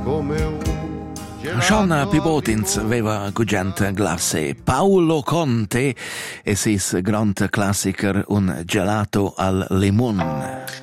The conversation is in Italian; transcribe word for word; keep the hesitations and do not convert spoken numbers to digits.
come un Sean Pibotins aveva gugent glasse. Paolo Conte e sis grand classiker un gelato al limon.